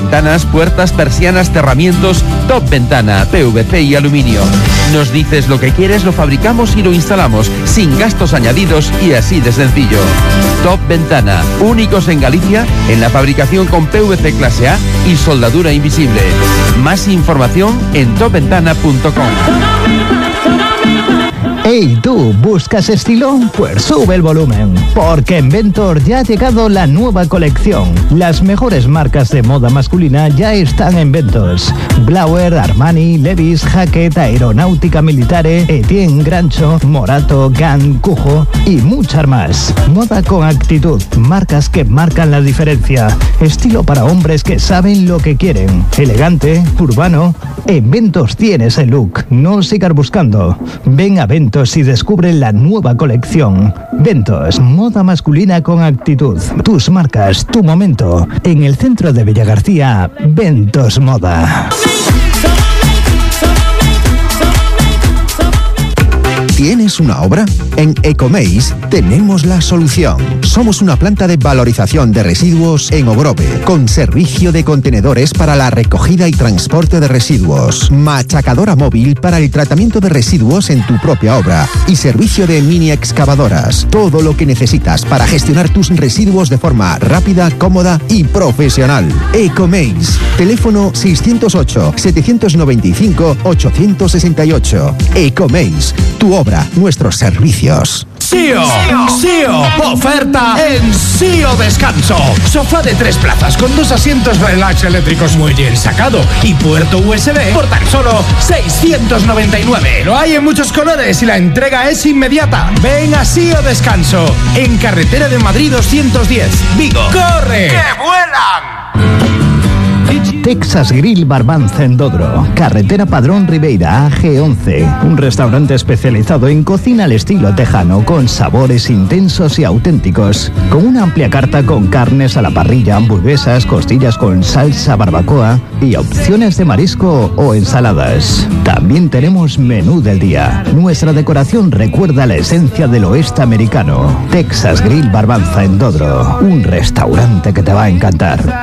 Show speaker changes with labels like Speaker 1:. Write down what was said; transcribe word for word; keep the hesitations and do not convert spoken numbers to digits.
Speaker 1: ventanas, puertas, persianas, cerramientos. Top Ventana, P V C y aluminio. Nos dices lo que quieres, lo fabricamos y lo instalamos, sin gastos añadidos y así de sencillo. Top Ventana, únicos en Galicia en la fabricación con P V C clase A y soldadura invisible. Más información en top ventana punto com.
Speaker 2: Hey, ¿tú buscas estilo? Pues sube el volumen, porque en Ventor ya ha llegado la nueva colección. Las mejores marcas de moda masculina ya están en Ventos. Blauer, Armani, Levi's, Hackett, Aeronáutica Militare, Etienne, Grancho, Morato, Gann, Cujo y muchas más. Moda con actitud, marcas que marcan la diferencia. Estilo para hombres que saben lo que quieren. Elegante, urbano. En Ventos tienes el look. No sigas buscando. Ven a Ventos y descubre la nueva colección. Ventos, moda masculina con actitud. Tus marcas, tu momento. En el centro de Villagarcía, Ventos Moda.
Speaker 3: ¿Tienes una obra? En Ecomeis tenemos la solución. Somos una planta de valorización de residuos en Ogrove, con servicio de contenedores para la recogida y transporte de residuos, machacadora móvil para el tratamiento de residuos en tu propia obra y servicio de mini excavadoras. Todo lo que necesitas para gestionar tus residuos de forma rápida, cómoda y profesional. Ecomeis. Teléfono seiscientos ocho, setecientos noventa y cinco, ochocientos sesenta y ocho. Ecomeis. Tu obra, nuestros servicios.
Speaker 4: SIO, SIO, oferta en SIO Descanso. Sofá de tres plazas con dos asientos relax eléctricos muy bien sacado y puerto U S B por tan solo seiscientos noventa y nueve. Lo hay en muchos colores y la entrega es inmediata. Ven a SIO Descanso en Carretera de Madrid doscientos diez, Vigo. ¡Corre! ¡Que vuelan!
Speaker 2: Texas Grill Barbanza en Dodro, Carretera Padrón Ribeira A G once, un restaurante especializado en cocina al estilo tejano con sabores intensos y auténticos, con una amplia carta con carnes a la parrilla, hamburguesas, costillas con salsa barbacoa y opciones de marisco o ensaladas. También tenemos menú del día. Nuestra decoración recuerda la esencia del oeste americano. Texas Grill Barbanza en Dodro, un restaurante que te va a encantar.